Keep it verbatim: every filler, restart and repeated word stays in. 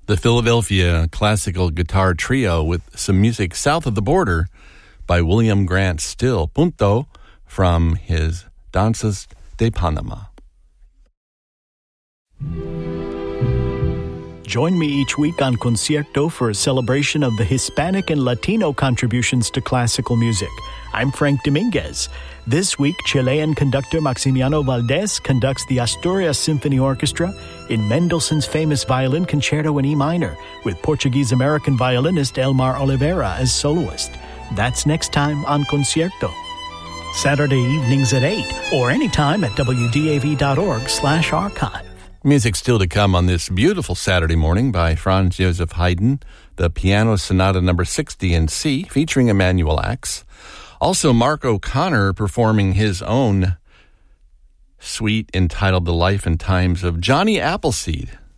the Philadelphia Classical Guitar Trio with some music south of the border by William Grant Still, Punto, from his Danzas de Panama. Join me each week on Concierto for a celebration of the Hispanic and Latino contributions to classical music. I'm Frank Dominguez. This week, Chilean conductor Maximiano Valdés conducts the Asturias Symphony Orchestra in Mendelssohn's famous violin concerto in E minor, with Portuguese-American violinist Elmar Oliveira as soloist. That's next time on Concierto. Saturday evenings at eight, or anytime at w d a v dot org slash archive. Music still to come on this beautiful Saturday morning by Franz Joseph Haydn, the Piano Sonata number sixty in C, featuring Emanuel Ax. Also, Mark O'Connor performing his own suite entitled The Life and Times of Johnny Appleseed.